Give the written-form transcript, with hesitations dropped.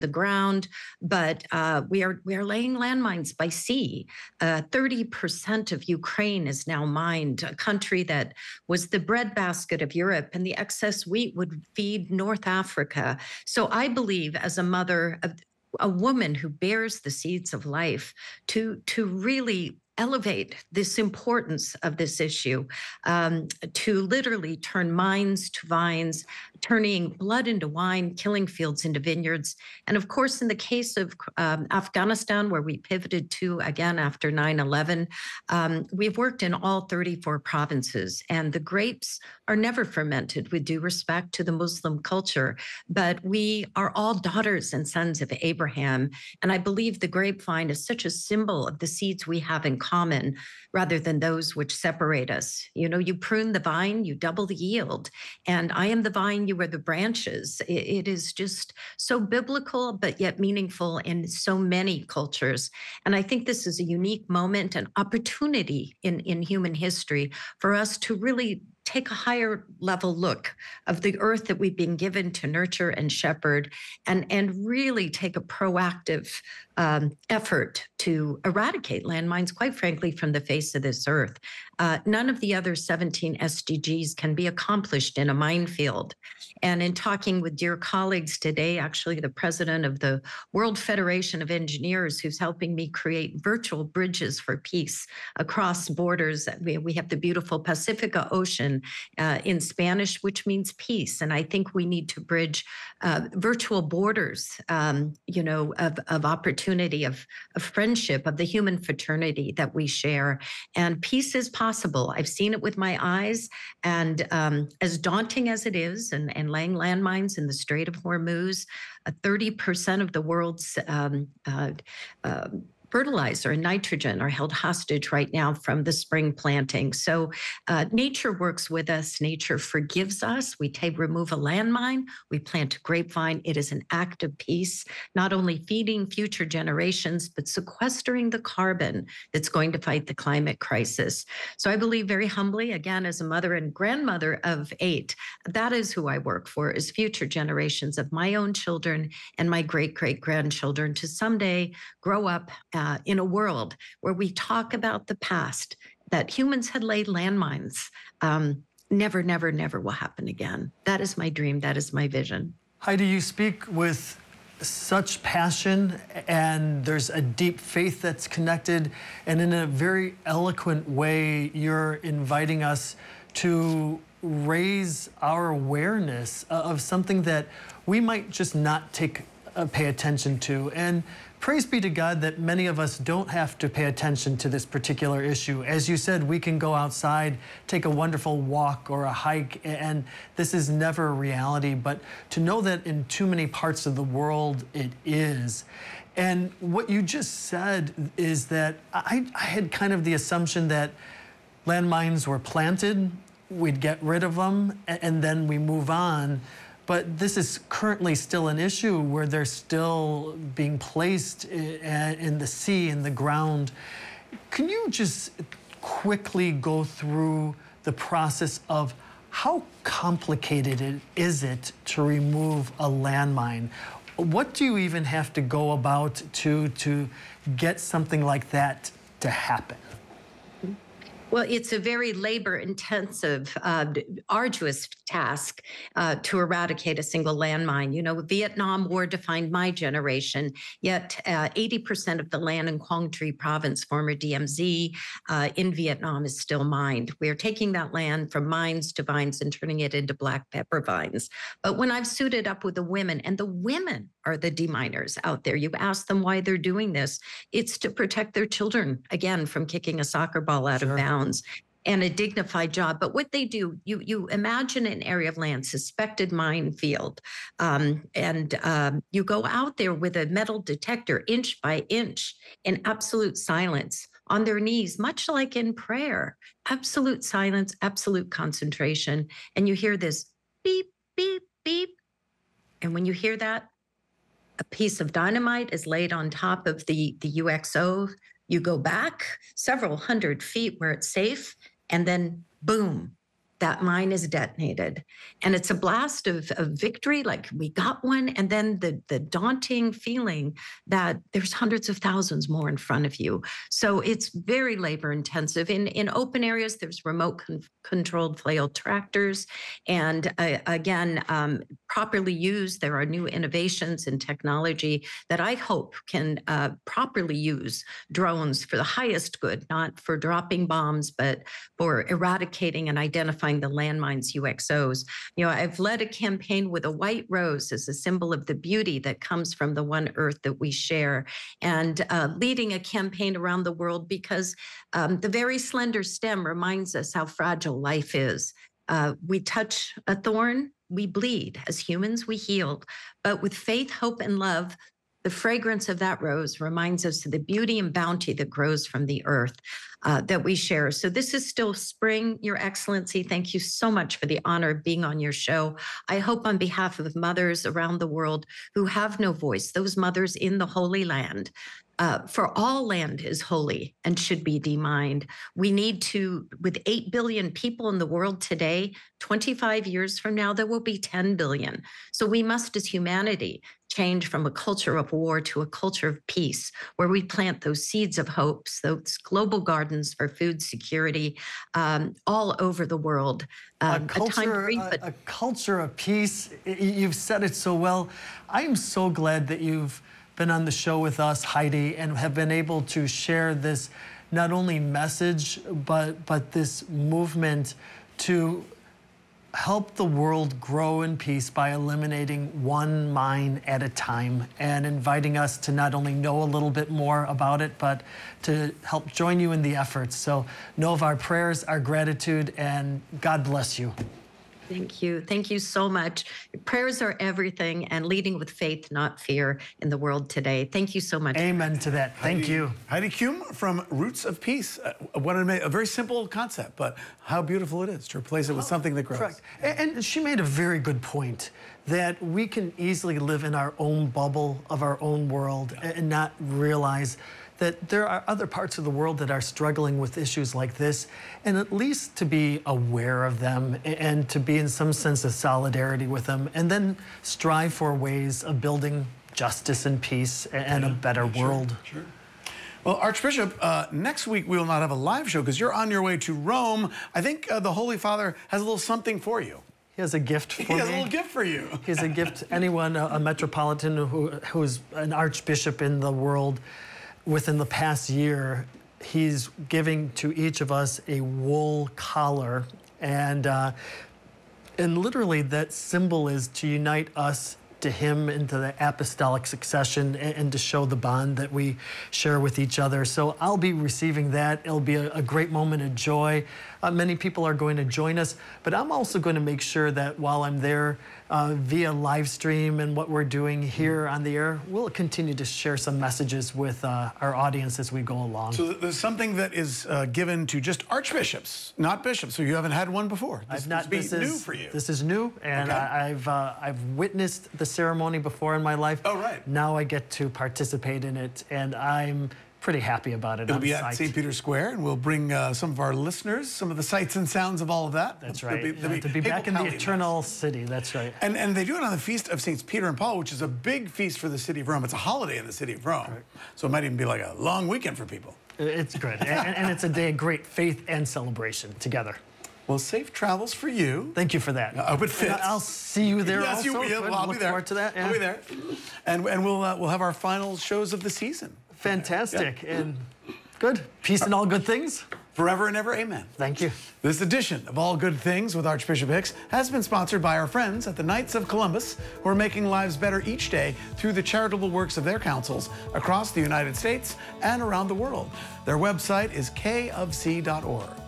the ground, but we are laying landmines by sea. 30% of Ukraine is now mined, a country that was the breadbasket of Europe, and the excess wheat would feed North Africa. So I believe, as a mother, a woman who bears the seeds of life, to really elevate this importance of this issue, to literally turn mines to vines, turning blood into wine, killing fields into vineyards. And of course, in the case of Afghanistan, where we pivoted to again after 9/11, we've worked in all 34 provinces, and the grapes are never fermented, with due respect to the Muslim culture. But we are all daughters and sons of Abraham. And I believe the grapevine is such a symbol of the seeds we have in common rather than those which separate us. You know, you prune the vine, you double the yield. And I am the vine, you are the branches. It is just so biblical, but yet meaningful in so many cultures. And I think this is a unique moment and opportunity in human history for us to really take a higher level look of the earth that we've been given to nurture and shepherd, and really take a proactive effort to eradicate landmines, quite frankly, from the face of this earth. None of the other 17 SDGs can be accomplished in a minefield. And in talking with dear colleagues today, actually the president of the World Federation of Engineers, who's helping me create virtual bridges for peace across borders. We have the beautiful Pacifica Ocean in Spanish, which means peace. And I think we need to bridge virtual borders, of opportunity, of friendship, of the human fraternity that we share. And peace is possible. I've seen it with my eyes. And as daunting as it is, and laying landmines in the Strait of Hormuz, 30% of the world's fertilizer and nitrogen are held hostage right now from the spring planting. So nature works with us. Nature forgives us. We remove a landmine. We plant a grapevine. It is an act of peace, not only feeding future generations, but sequestering the carbon that's going to fight the climate crisis. So I believe very humbly, again, as a mother and grandmother of 8, that is who I work for, is future generations of my own children and my great-great-grandchildren to someday grow up in a world where we talk about the past, that humans had laid landmines. Never, never, never will happen again. That is my dream. That is my vision. Heidi, you speak with such passion, and there's a deep faith that's connected, and in a very eloquent way, you're inviting us to raise our awareness of something that we might just not pay attention to. And praise be to God that many of us don't have to pay attention to this particular issue. As you said, we can go outside, take a wonderful walk or a hike, and this is never a reality. But to know that in too many parts of the world it is. And what you just said is that I had kind of the assumption that landmines were planted, we'd get rid of them, and then we move on. But this is currently still an issue where they're still being placed in the sea, in the ground. Can you just quickly go through the process of how complicated is it to remove a landmine? What do you even have to go about to get something like that to happen? Well, it's a very labor-intensive, arduous task to eradicate a single landmine. You know, Vietnam War defined my generation, yet 80% of the land in Quang Tri province, former DMZ, in Vietnam is still mined. We are taking that land from mines to vines and turning it into black pepper vines. But when I've suited up with the women, and the women are the deminers out there, you ask them why they're doing this, it's to protect their children, again, from kicking a soccer ball out of bounds. And a dignified job. But what they do, you imagine an area of land, suspected minefield, and you go out there with a metal detector, inch by inch, in absolute silence, on their knees, much like in prayer. Absolute silence, absolute concentration. And you hear this beep, beep, beep. And when you hear that, a piece of dynamite is laid on top of the UXO. You go back several hundred feet where it's safe, and then boom, that mine is detonated. And it's a blast of victory, like we got one, and then the daunting feeling that there's hundreds of thousands more in front of you. So it's very labor intensive. In open areas, there's remote controlled flail tractors. And again, properly used, there are new innovations in technology that I hope can properly use drones for the highest good, not for dropping bombs, but for eradicating and identifying the landmines, UXOs. You know, I've led a campaign with a white rose as a symbol of the beauty that comes from the one earth that we share, and leading a campaign around the world because the very slender stem reminds us how fragile life is. We touch a thorn, we bleed. As humans, we heal. But with faith, hope, and love, the fragrance of that rose reminds us of the beauty and bounty that grows from the earth that we share. So this is still spring, Your Excellency. Thank you so much for the honor of being on your show. I hope on behalf of mothers around the world who have no voice, those mothers in the Holy Land, for all land is holy and should be demined. We need to, with 8 billion people in the world today, 25 years from now, there will be 10 billion. So we must, as humanity, change from a culture of war to a culture of peace, where we plant those seeds of hopes, those global gardens for food security all over the world. A culture of peace. You've said it so well. I am so glad that you've been on the show with us, Heidi, and have been able to share this not only message, but this movement to help the world grow in peace by eliminating one mine at a time, and inviting us to not only know a little bit more about it, but to help join you in the efforts. So know of our prayers, our gratitude, and God bless you. Thank you. Thank you so much. Prayers are everything, and leading with faith, not fear, in the world today. Thank you so much. Amen to that. Thank you. Heidi Klum from Roots of Peace. A very simple concept, but how beautiful it is to replace it with something that grows. Correct. And she made a very good point that we can easily live in our own bubble of our own world and not realize that there are other parts of the world that are struggling with issues like this, and at least to be aware of them and to be in some sense of solidarity with them, and then strive for ways of building justice and peace and a better world. Sure. Well, Archbishop, next week we will not have a live show because you're on your way to Rome. I think the Holy Father has a little something for you. He has a gift for me. He has a little gift for you. He has a gift. Anyone, a metropolitan who's an archbishop in the world, within the past year, he's giving to each of us a wool collar, and literally that symbol is to unite us to him into the apostolic succession and to show the bond that we share with each other. So I'll be receiving that. It'll be a great moment of joy. Many people are going to join us, but I'm also going to make sure that while I'm there via live stream and what we're doing here on the air, we'll continue to share some messages with our audience as we go along. So there's something that is given to just archbishops, not bishops. So you haven't had one before. This is new for you. This is new, and okay. I've witnessed the ceremony before in my life. Oh, right. Now I get to participate in it, and I'm pretty happy about it. It'll be at St. Peter's Square, and we'll bring some of our listeners some of the sights and sounds of all of that. That's right. To be back in the eternal city. That's right. And they do it on the Feast of Saints Peter and Paul, which is a big feast for the city of Rome. It's a holiday in the city of Rome. Correct. So it might even be like a long weekend for people. It's good. and it's a day of great faith and celebration together. Well, safe travels for you. Thank you for that. I hope it fits. And I'll see you there yes, also. Yes, I'll be there. Forward to that. Yeah. I'll be there. And we'll have our final shows of the season. Fantastic. And good. Peace and all good things. Forever and ever, amen. Thank you. This edition of All Good Things with Archbishop Hicks has been sponsored by our friends at the Knights of Columbus, who are making lives better each day through the charitable works of their councils across the United States and around the world. Their website is kofc.org.